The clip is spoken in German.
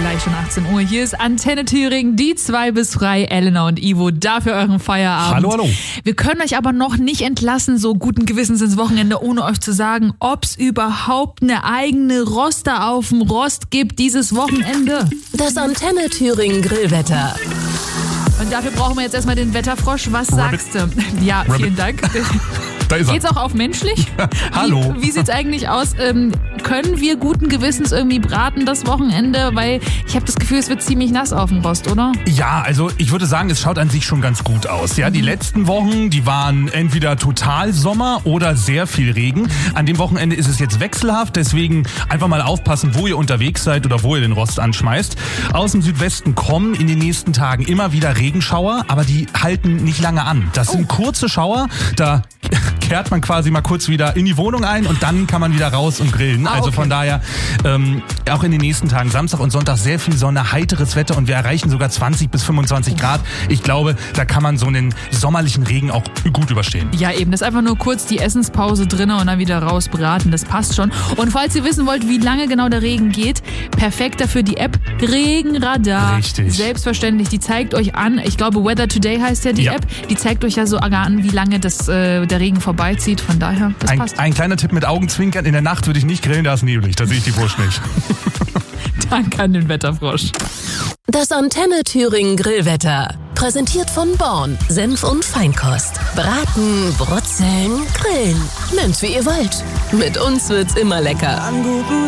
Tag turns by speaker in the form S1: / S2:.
S1: Gleich schon 18 Uhr. Hier ist Antenne Thüringen, die 2 bis frei, Elena und Ivo, dafür euren Feierabend.
S2: Hallo, hallo.
S1: Wir können euch aber noch nicht entlassen, so guten Gewissens ins Wochenende, ohne euch zu sagen, ob's überhaupt eine eigene Roster auf dem Rost gibt dieses Wochenende.
S3: Das Antenne Thüringen Grillwetter.
S1: Und dafür brauchen wir jetzt erstmal den Wetterfrosch. Was sagst du? Ja, vielen Dank.
S2: Da ist er.
S1: Geht's auch auf menschlich?
S2: Hallo.
S1: Wie sieht's eigentlich aus? Können wir guten Gewissens irgendwie braten das Wochenende? Weil ich habe das Gefühl, es wird ziemlich nass auf dem Rost, oder?
S2: Ja, also ich würde sagen, es schaut an sich schon ganz gut aus. Ja, die letzten Wochen, die waren entweder total Sommer oder sehr viel Regen. An dem Wochenende ist es jetzt wechselhaft, deswegen einfach mal aufpassen, wo ihr unterwegs seid oder wo ihr den Rost anschmeißt. Aus dem Südwesten kommen in den nächsten Tagen immer wieder Regenschauer, aber die halten nicht lange an. Das sind kurze Schauer, da kehrt man quasi mal kurz wieder in die Wohnung ein und dann kann man wieder raus und grillen. Also von daher auch in den nächsten Tagen, Samstag und Sonntag, sehr viel Sonne, heiteres Wetter und wir erreichen sogar 20 bis 25 Grad. Ich glaube, da kann man so einen sommerlichen Regen auch gut überstehen.
S1: Ja, eben. Das ist einfach nur kurz die Essenspause drinnen und dann wieder rausbraten. Das passt schon. Und falls ihr wissen wollt, wie lange genau der Regen geht, perfekt dafür die App Regenradar.
S2: Richtig.
S1: Selbstverständlich. Die zeigt euch an, ich glaube Weather Today heißt ja die App, die zeigt euch ja sogar an, wie lange der Regen vorbeizieht. Von daher, das passt.
S2: Ein kleiner Tipp mit Augenzwinkern. In der Nacht würde ich nicht grillen, da ist neblig. Da sehe ich die Wurst nicht.
S1: Danke an den Wetterfrosch.
S3: Das Antenne Thüringen Grillwetter. Präsentiert von Born. Senf und Feinkost. Braten, brutzeln, grillen. Nennt's wie ihr wollt. Mit uns wird's immer lecker.